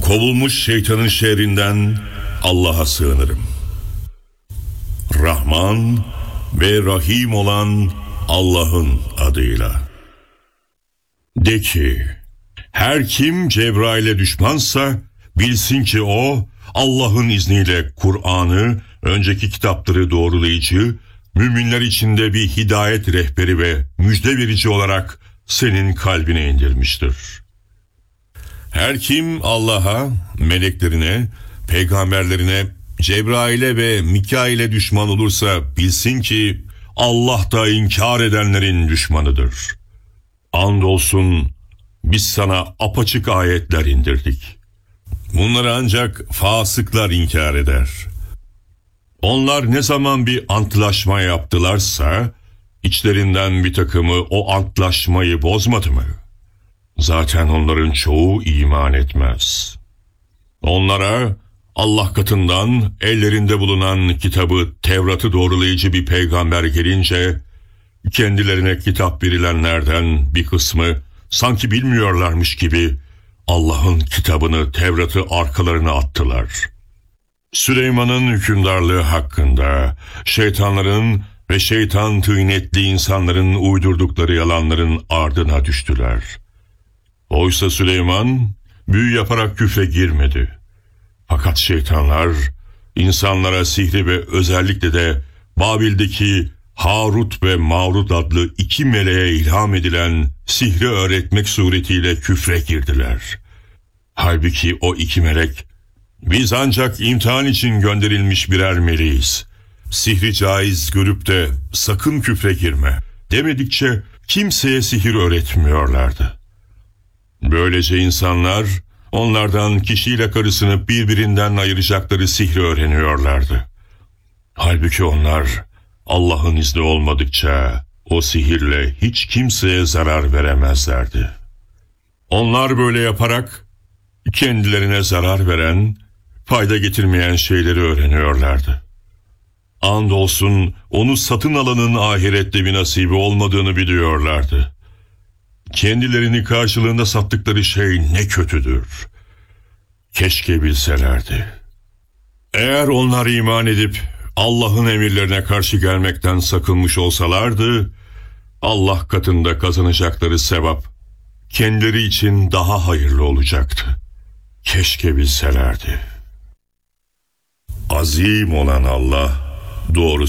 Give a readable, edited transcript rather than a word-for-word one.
Kovulmuş şeytanın şerrinden Allah'a sığınırım. Rahman ve Rahim olan Allah'ın adıyla. De ki, her kim Cebrail'e düşmansa bilsin ki o Allah'ın izniyle Kur'an'ı, önceki kitapları doğrulayıcı, müminler içinde bir hidayet rehberi ve müjde verici olarak senin kalbine indirmiştir. Her kim Allah'a, meleklerine, peygamberlerine, Cebrail'e ve Mikail'e düşman olursa bilsin ki Allah da inkar edenlerin düşmanıdır. Andolsun biz sana apaçık ayetler indirdik. Bunları ancak fasıklar inkar eder. Onlar ne zaman bir antlaşma yaptılarsa içlerinden bir takımı o antlaşmayı bozmadı mı? Zaten onların çoğu iman etmez. Onlara Allah katından ellerinde bulunan kitabı, Tevrat'ı doğrulayıcı bir peygamber gelince kendilerine kitap verilenlerden bir kısmı sanki bilmiyorlarmış gibi Allah'ın kitabını, Tevrat'ı arkalarına attılar. Süleyman'ın hükümdarlığı hakkında şeytanların ve şeytan tıynetli insanların uydurdukları yalanların ardına düştüler. Oysa Süleyman büyü yaparak küfre girmedi. Fakat şeytanlar insanlara sihri ve özellikle de Babil'deki Harut ve Marut adlı iki meleğe ilham edilen sihri öğretmek suretiyle küfre girdiler. Halbuki o iki melek, biz ancak imtihan için gönderilmiş birer meleğiz. Sihri caiz görüp de sakın küfre girme demedikçe kimseye sihir öğretmiyorlardı. Böylece insanlar onlardan kişiyle karısını birbirinden ayıracakları sihri öğreniyorlardı. Halbuki onlar Allah'ın izni olmadıkça o sihirle hiç kimseye zarar veremezlerdi. Onlar böyle yaparak kendilerine zarar veren, fayda getirmeyen şeyleri öğreniyorlardı. Andolsun onu satın alanın ahirette bir nasibi olmadığını biliyorlardı. Kendilerini karşılığında sattıkları şey ne kötüdür. Keşke bilselerdi. Eğer onlar iman edip Allah'ın emirlerine karşı gelmekten sakınmış olsalardı, Allah katında kazanacakları sevap kendileri için daha hayırlı olacaktı. Keşke bilselerdi. Azim olan Allah doğru